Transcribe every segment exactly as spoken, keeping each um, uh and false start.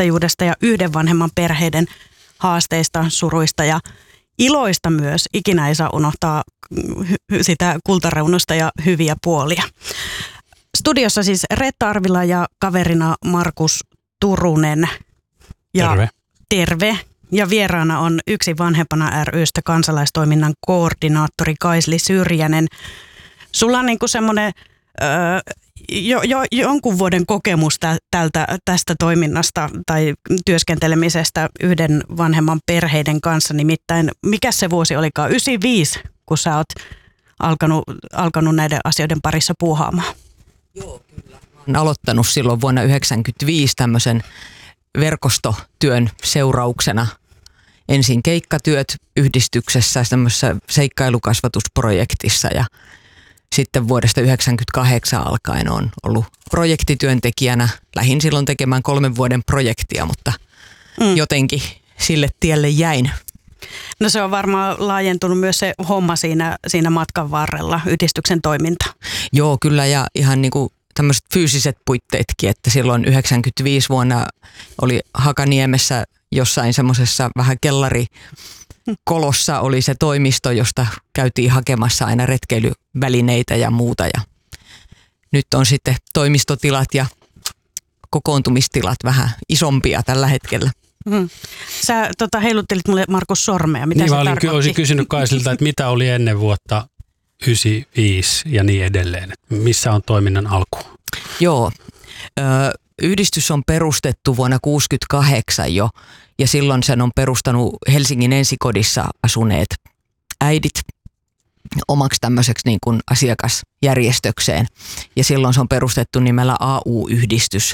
huoltajuudesta ja yhden vanhemman perheiden haasteista, suruista ja iloista myös. Ikinä ei saa unohtaa sitä kultareunusta ja hyviä puolia. Studiossa siis Reetta Arvila ja kaverina Markus Turunen. Ja terve. Terve. Ja vieraana on Yksi vanhempana ry:stä kansalaistoiminnan koordinaattori Kaisli Syrjänen. Sulla on niinku semmoinen öö, jo, jo, jonkun vuoden kokemus tä, tältä, tästä toiminnasta tai työskentelemisestä yhden vanhemman perheiden kanssa. Nimittäin, mikä se vuosi olikaan? yhdeksänkymmentäviisi, kun sä oot alkanut, alkanut näiden asioiden parissa puuhaamaan. Joo, kyllä. Olen aloittanut silloin vuonna yhdeksänkymmentäviisi tämmöisen verkostotyön seurauksena. Ensin keikkatyöt yhdistyksessä, tämmöisessä seikkailukasvatusprojektissa ja sitten vuodesta yhdeksänkymmentäkahdeksan alkaen on ollut projektityöntekijänä. Lähdin silloin tekemään kolmen vuoden projektia, mutta mm. jotenkin sille tielle jäin. No se on varmaan laajentunut myös se homma siinä, siinä matkan varrella, yhdistyksen toiminta. Joo, kyllä ja ihan niin kuin tämmöiset fyysiset puitteetkin, että silloin yhdeksänkymmentäviisi vuonna oli Hakaniemessä jossain semmoisessa vähän kellarikolossa oli se toimisto, josta käytiin hakemassa aina retkeilyvälineitä ja muuta. Ja nyt on sitten toimistotilat ja kokoontumistilat vähän isompia tällä hetkellä. Hmm. Sä tota, heiluttelit mulle Markus sormea. Mitä niin se mä olin, tarkoitti? olisin kysynyt Kaisilta, että mitä oli ennen vuotta yhdeksänkymmentäviisi ja niin edelleen. Missä on toiminnan alku? Joo. Ö, yhdistys on perustettu vuonna kuusikymmentäkahdeksan jo ja silloin sen on perustanut Helsingin Ensikodissa asuneet äidit omaksi tämmöiseksi niin kuin asiakasjärjestökseen. Ja silloin se on perustettu nimellä A U-yhdistys.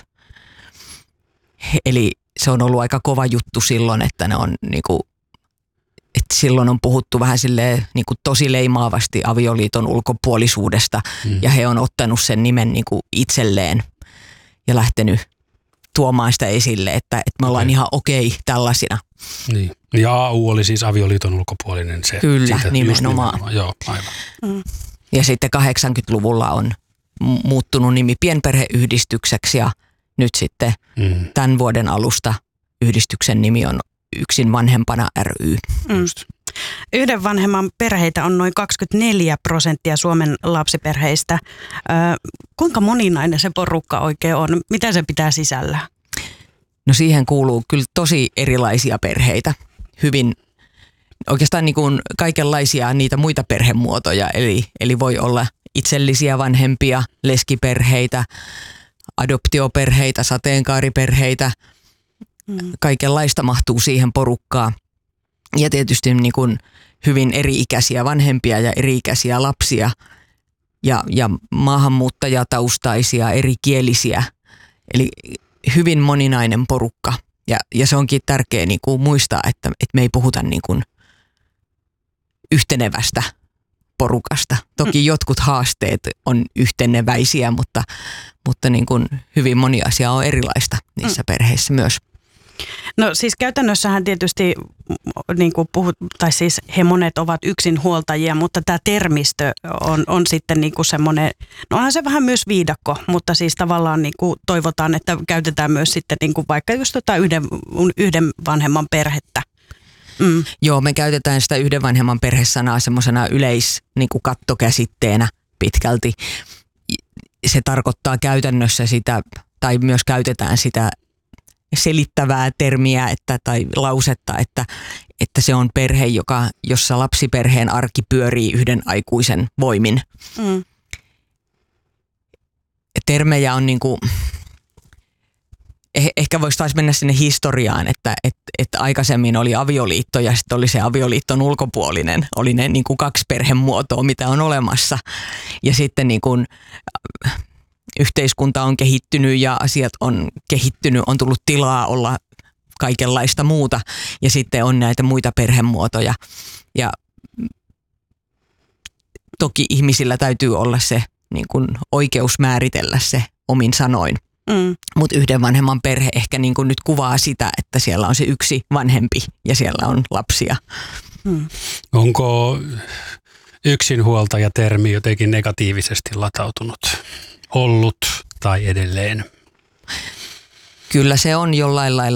Eli se on ollut aika kova juttu silloin, että ne on niin kuin, että silloin on puhuttu vähän silleen niin kuin tosi leimaavasti avioliiton ulkopuolisuudesta mm. ja he on ottanut sen nimen niin kuin itselleen ja lähtenyt tuomaan sitä esille, että, että me ollaan okay. ihan okei okay tällaisina. Niin. Ja A U oli siis avioliiton ulkopuolinen se. Kyllä, siitä, nimenomaan. nimenomaan. Joo, aivan. Mm. Ja sitten kahdeksankymmentäluvulla on muuttunut nimi pienperheyhdistykseksi ja nyt sitten mm. tämän vuoden alusta yhdistyksen nimi on Yksin vanhempana ry. Mm. Yhden vanhemman perheitä on noin kaksikymmentäneljä prosenttia Suomen lapsiperheistä. Ö, kuinka moninainen se porukka oikein on? Mitä se pitää sisällä? No siihen kuuluu kyllä tosi erilaisia perheitä. Hyvin oikeastaan niin kuin kaikenlaisia niitä muita perhemuotoja. Eli, eli voi olla itsellisiä vanhempia, leskiperheitä, adoptioperheitä, sateenkaariperheitä. Mm. Kaikenlaista mahtuu siihen porukkaan. Ja tietysti niin kuin hyvin eri-ikäisiä vanhempia ja eri-ikäisiä lapsia ja, ja maahanmuuttajataustaisia, erikielisiä. Eli hyvin moninainen porukka. Ja, ja se onkin tärkeää niin kuin muistaa, että, että me ei puhuta niin kuin yhtenevästä porukasta. Toki jotkut haasteet on yhteneväisiä, mutta, mutta niin kuin hyvin moni asia on erilaista niissä mm. perheissä myös. No siis käytännössähän tietysti, niin kuin puhut, tai siis he monet ovat yksinhuoltajia, mutta tämä termistö on, on sitten niin kuin semmoinen, no onhan se vähän myös viidakko, mutta siis tavallaan niin kuin toivotaan, että käytetään myös sitten niin kuin vaikka just tota yhden, yhden vanhemman perhettä. Mm. Joo, me käytetään sitä yhden vanhemman perhesanaa semmoisena yleis niin kuin kattokäsitteenä pitkälti. Se tarkoittaa käytännössä sitä, tai myös käytetään sitä selittävää termiä että, tai lausetta, että, että se on perhe, joka, jossa lapsiperheen arki pyörii yhden aikuisen voimin. Mm. Termejä on niin kuin, eh, ehkä voisi taas mennä sinne historiaan, että, että, että aikaisemmin oli avioliitto ja sitten oli se avioliiton ulkopuolinen. Oli ne niin kuin kaksi perhemuotoa, mitä on olemassa. Ja sitten niin kuin yhteiskunta on kehittynyt ja asiat on kehittynyt, on tullut tilaa olla kaikenlaista muuta ja sitten on näitä muita perhemuotoja. Ja toki ihmisillä täytyy olla se niin kuin oikeus määritellä se omin sanoin. Mm. Mutta yhden vanhemman perhe ehkä niin kuin nyt kuvaa sitä, että siellä on se yksi vanhempi ja siellä on lapsia. Mm. Onko yksinhuoltaja-termi jotenkin negatiivisesti latautunut? Ollut tai edelleen? Kyllä se on jollain lailla